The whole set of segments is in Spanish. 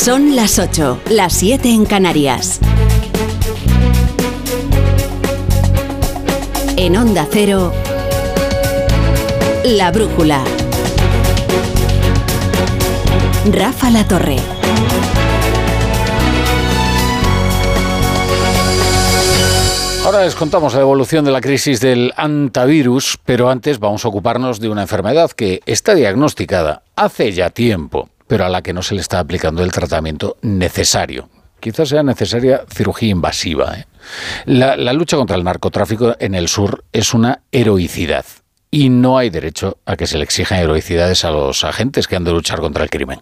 Son las 8, las 7 en Canarias. En Onda Cero, La Brújula. Rafa La Torre. Ahora les contamos la evolución de la crisis del hantavirus, pero antes vamos a ocuparnos de una enfermedad que está diagnosticada hace ya tiempo, pero a la que no se le está aplicando el tratamiento necesario. Quizás sea necesaria cirugía invasiva. La lucha contra el narcotráfico en el sur es una heroicidad y no hay derecho a que se le exijan heroicidades a los agentes que han de luchar contra el crimen.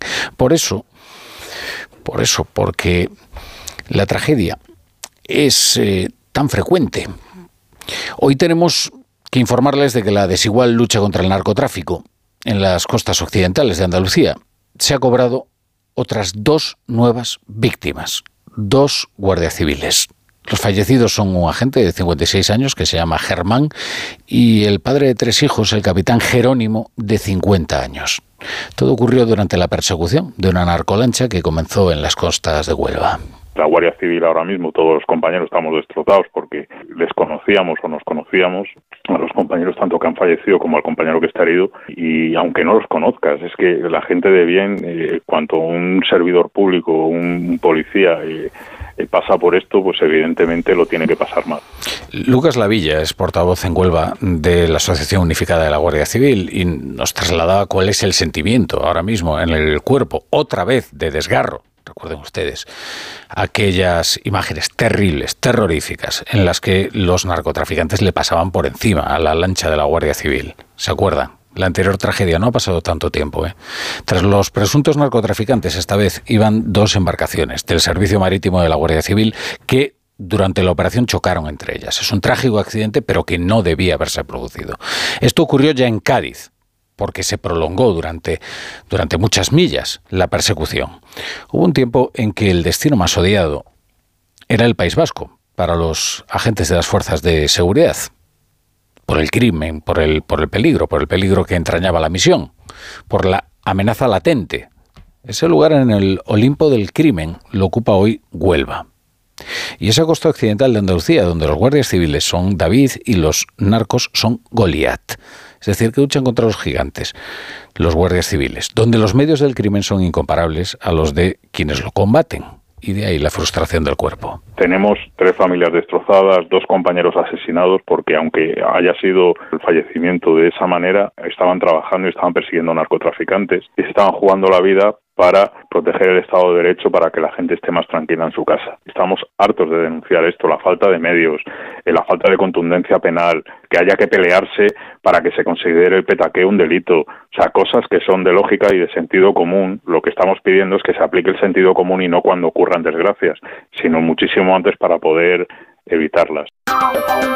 Porque la tragedia es tan frecuente. Hoy tenemos que informarles de que la desigual lucha contra el narcotráfico en las costas occidentales de Andalucía se ha cobrado otras 2 nuevas víctimas, 2 guardias civiles. Los fallecidos son un agente de 56 años que se llama Germán y el padre de 3 hijos, el capitán Jerónimo, de 50 años. Todo ocurrió durante la persecución de una narcolancha que comenzó en las costas de Huelva. La Guardia Civil ahora mismo, todos los compañeros estamos destrozados porque les conocíamos o nos conocíamos a los compañeros tanto que han fallecido como al compañero que está herido, y aunque no los conozcas, es que la gente de bien, cuanto un servidor público, un policía pasa por esto, pues evidentemente lo tiene que pasar mal. Lucas Lavilla es portavoz en Huelva de la Asociación Unificada de la Guardia Civil y nos trasladaba cuál es el sentimiento ahora mismo en el cuerpo, otra vez de desgarro. Recuerden ustedes aquellas imágenes terribles, terroríficas, en las que los narcotraficantes le pasaban por encima a la lancha de la Guardia Civil. ¿Se acuerdan? La anterior tragedia no ha pasado tanto tiempo. Tras los presuntos narcotraficantes, esta vez iban 2 embarcaciones del Servicio Marítimo de la Guardia Civil que durante la operación chocaron entre ellas. Es un trágico accidente, pero que no debía haberse producido. Esto ocurrió ya en Cádiz, porque se prolongó durante muchas millas la persecución. Hubo un tiempo en que el destino más odiado era el País Vasco para los agentes de las fuerzas de seguridad, por el crimen, por el peligro que entrañaba la misión, por la amenaza latente. Ese lugar en el Olimpo del crimen lo ocupa hoy Huelva. Y esa costa occidental de Andalucía, donde los guardias civiles son David y los narcos son Goliat. Es decir, que luchan contra los gigantes, los guardias civiles, donde los medios del crimen son incomparables a los de quienes lo combaten. Y de ahí la frustración del cuerpo. Tenemos 3 familias destrozadas, 2 compañeros asesinados, porque aunque haya sido el fallecimiento de esa manera, estaban trabajando y estaban persiguiendo narcotraficantes y se estaban jugando la vida para proteger el Estado de Derecho, para que la gente esté más tranquila en su casa. Estamos hartos de denunciar esto, la falta de medios, la falta de contundencia penal, que haya que pelearse para que se considere el petaqueo un delito. O sea, cosas que son de lógica y de sentido común. Lo que estamos pidiendo es que se aplique el sentido común y no cuando ocurran desgracias, sino muchísimo antes para poder evitarlas.